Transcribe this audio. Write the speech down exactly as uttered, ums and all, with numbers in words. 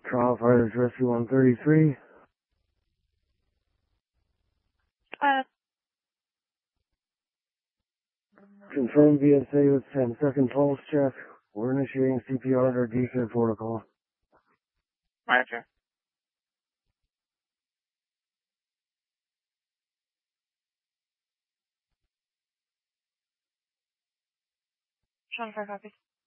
Trial Fighters Rescue one thirty-three. Uh, Confirm V S A with ten second pulse check. We're initiating C P R under D C protocol. Roger. Sean, for copy.